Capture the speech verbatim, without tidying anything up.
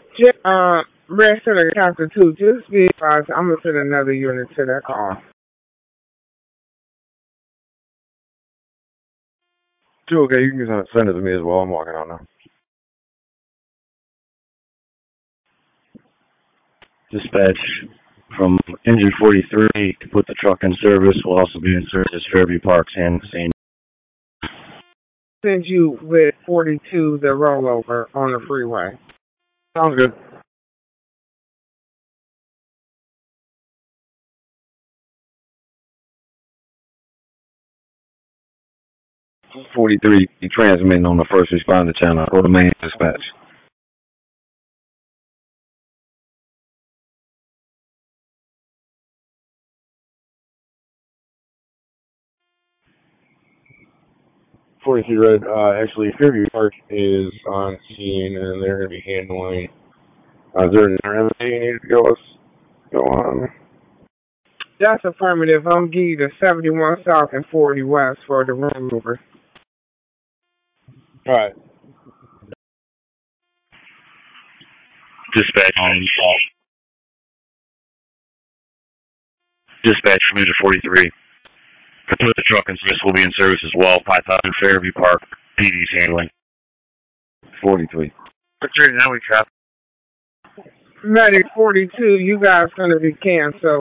Just, uh, rest of the chapter two. Just be advised, I'm gonna send another unit to that call. Two, okay, you can send it to me as well. I'm walking out now. Dispatch from engine forty-three to put the truck in service will also be in service Fairview Parks and Saint. Send you with forty-two the rollover on the freeway. Sounds good. forty-three, you transmitting on the first responder channel or the main dispatch. forty-three Red, uh, actually, Fairview Park is on scene and they're going to be handling. Uh, is there another thing you need to go, go on? That's affirmative. I'm giving you the seventy-one South and forty West for the rollover. Alright. Dispatch on Dispatch from engine forty-three. To put the truck in service will be in service as well. five thousand Fairview Park. P D's handling. forty-three. What's your now we traffic? Medic forty-two, you guys gonna be canceled.